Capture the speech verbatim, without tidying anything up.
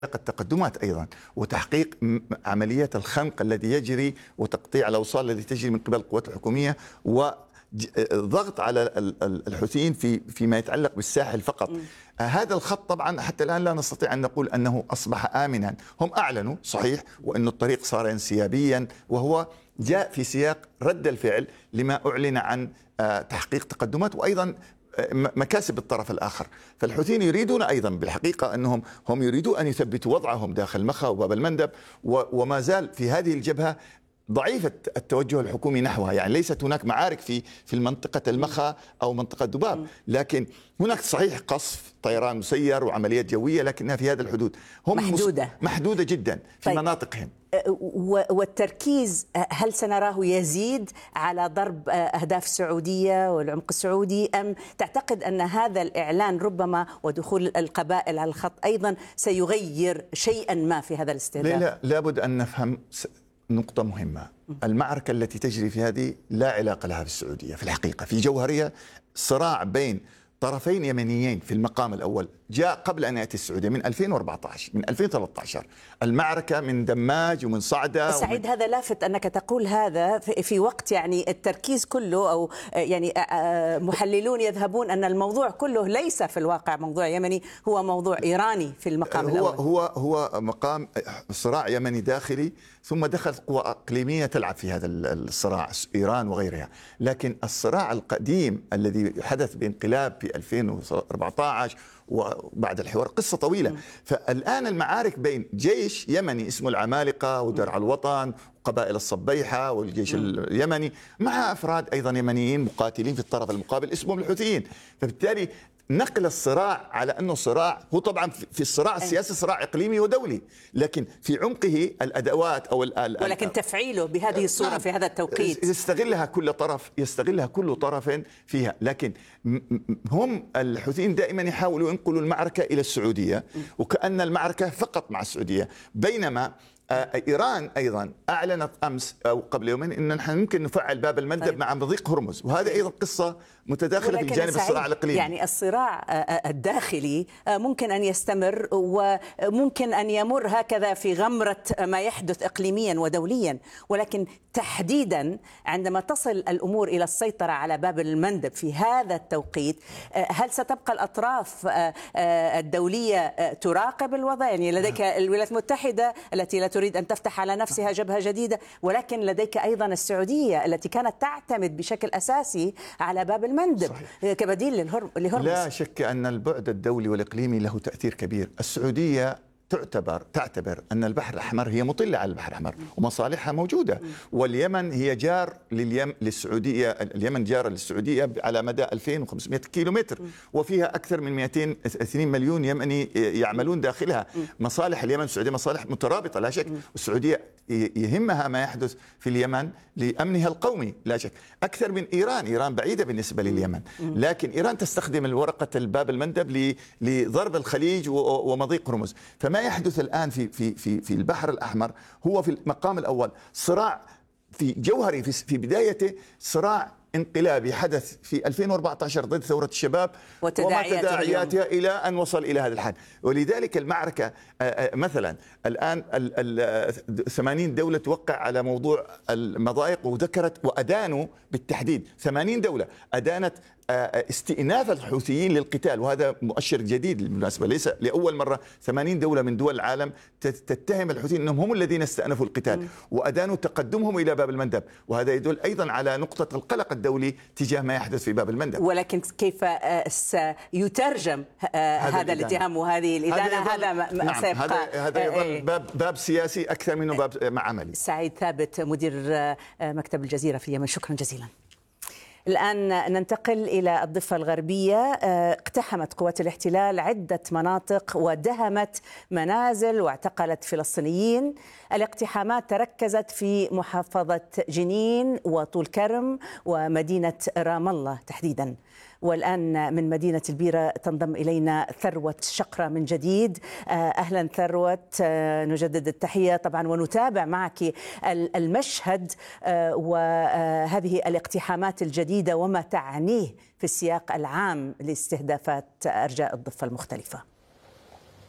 التقدمات أيضا وتحقيق عمليات الخنق الذي يجري وتقطيع الأوصال التي تجري من قبل القوات الحكومية وضغط على الحوثيين في فيما يتعلق بالساحل فقط. م. هذا الخط طبعا حتى الآن لا نستطيع أن نقول أنه أصبح آمنا. هم أعلنوا صحيح وأن الطريق صار انسيابيا، وهو جاء في سياق رد الفعل لما أعلن عن تحقيق تقدمات وأيضا مكاسب الطرف الآخر. فالحوثيين يريدون أيضا بالحقيقة أنهم هم يريدون أن يثبتوا وضعهم داخل مخا وباب المندب، وما زال في هذه الجبهة ضعيفة التوجه الحكومي نحوها. يعني ليست هناك معارك في في المنطقة المخا أو منطقة دباب، لكن هناك صحيح قصف طيران مسير وعمليات جوية، لكنها في هذا الحدود هم محدودة محدودة جدا في طيب. مناطقهم. والتركيز هل سنراه يزيد على ضرب أهداف السعودية والعمق السعودي، أم تعتقد أن هذا الإعلان ربما ودخول القبائل على الخط أيضا سيغير شيئا ما في هذا الاستهداف؟ لا لا لابد أن نفهم نقطة مهمة. المعركة التي تجري في هذه لا علاقة لها بالسعودية في الحقيقة. في جوهرية صراع بين طرفين يمنيين في المقام الأول جاء قبل أن يأتي السعودية من ألفين وأربعة عشر من ألفين وثلاثة عشر. المعركة من دماج ومن صعدة. سعيد، هذا لافت أنك تقول هذا في وقت يعني التركيز كله أو يعني محللون يذهبون أن الموضوع كله ليس في الواقع موضوع يمني، هو موضوع إيراني في المقام هو الأول. هو هو مقام صراع يمني داخلي، ثم دخلت قوى إقليمية تلعب في هذا الصراع، إيران وغيرها. لكن الصراع القديم الذي حدث بانقلاب في ألفين وأربعة عشر وبعد الحوار قصة طويلة. م. فالآن المعارك بين جيش يمني اسمه العمالقة ودرع الوطن وقبائل الصبيحة والجيش م. اليمني مع أفراد أيضا يمنيين مقاتلين في الطرف المقابل اسمهم الحوثيين. فبالتالي نقل الصراع على أنه صراع، هو طبعا في الصراع السياسي صراع إقليمي ودولي، لكن في عمقه الأدوات أو ال ولكن تفعيله بهذه الصورة نعم. في هذا التوقيت يستغلها كل طرف يستغلها كل طرف فيها. لكن هم الحوثيين دائما يحاولوا ينقلوا المعركة إلى السعودية وكأن المعركة فقط مع السعودية، بينما إيران أيضا أعلنت أمس أو قبل يومين أن نحن ممكن نفعل باب المندب طيب. مع مضيق هرمز، وهذا أيضا قصة متداخلة في جانب الصراع الإقليمي. يعني الصراع الداخلي ممكن أن يستمر وممكن أن يمر هكذا في غمرة ما يحدث إقليميا ودوليا، ولكن تحديدا عندما تصل الأمور إلى السيطرة على باب المندب في هذا التوقيت، هل ستبقى الأطراف الدولية تراقب الوضع؟ يعني لديك الولايات المتحدة التي لا تريد أن تفتح على نفسها جبهة جديدة، ولكن لديك أيضا السعودية التي كانت تعتمد بشكل أساسي على باب المندب صحيح. كبديل لهرمز. لا شك أن البعد الدولي والإقليمي له تأثير كبير. السعودية تعتبر تعتبر أن البحر الأحمر هي مطلة على البحر الأحمر ومصالحها موجودة، واليمن هي جار لليمن للسعودية، اليمن جار للسعودية على مدى ألفين وخمسمائة كيلومتر، وفيها أكثر من مئتين واثنين مليون يمني يعملون داخلها. مصالح اليمن والسعودية مصالح مترابطة لا شك، والسعودية يهمها ما يحدث في اليمن لأمنها القومي لا شك أكثر من إيران. إيران بعيدة بالنسبة لليمن، لكن إيران تستخدم الورقة الباب المندب لضرب الخليج ومضيق هرمز. فما يحدث الآن في في في في البحر الأحمر هو في المقام الأول صراع في جوهري في في بدايته صراع انقلابي حدث في ألفين وأربعة عشر ضد ثورة الشباب وما تداعياتها إلى أن وصل إلى هذا الحد. ولذلك المعركة مثلا الآن ثمانين دولة توقع على موضوع المضايق، وذكرت وأدانوا بالتحديد ثمانين دولة أدانت استئناف الحوثيين للقتال، وهذا مؤشر جديد بالمناسبة، ليس لأول مرة ثمانين دولة من دول العالم تتهم الحوثيين أنهم هم الذين استأنفوا القتال وأدانوا تقدمهم إلى باب المندب، وهذا يدل أيضا على نقطة القلق الدولي تجاه ما يحدث في باب المندب. ولكن كيف سيترجم هذا الاتهام وهذه الإدانة؟ هذا ما سيبقى هذا هذا يظل باب باب سياسي أكثر منه باب عملي. سعيد ثابت مدير مكتب الجزيرة في اليمن، شكرا جزيلا. الآن ننتقل إلى الضفة الغربية. اقتحمت قوات الاحتلال عدة مناطق ودهمت منازل واعتقلت فلسطينيين. الاقتحامات تركزت في محافظة جنين وطول كرم ومدينة رام الله تحديدا. والآن من مدينة البيرة تنضم إلينا ثروة شقرة من جديد. أهلا ثروة، نجدد التحية طبعا ونتابع معك المشهد وهذه الاقتحامات الجديدة وما تعنيه في السياق العام لاستهدافات أرجاء الضفة المختلفة.